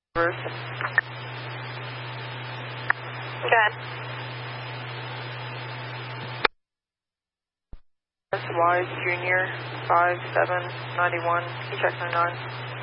Reverse. Good. Wise Junior 5791. He checked 99.